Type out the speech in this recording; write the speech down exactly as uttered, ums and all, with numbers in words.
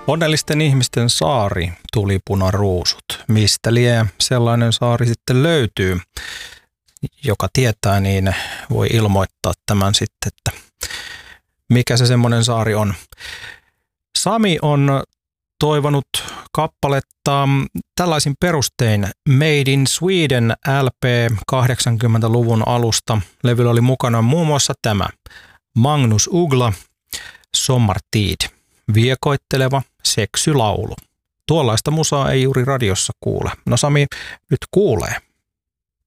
Onnellisten ihmisten saari, tulipunaruusut. Mistä lie sellainen saari sitten löytyy? Joka tietää, niin voi ilmoittaa tämän sitten, että mikä se semmoinen saari on. Sami on toivonut kappaletta tällaisin perustein Made in Sweden L P kahdeksankymmentäluvun alusta. Levyllä oli mukana muun muassa tämä Magnus Uggla, Sommartid, viekoitteleva seksylaulu. Tuollaista musaa ei juuri radiossa kuule. No Sami nyt kuulee.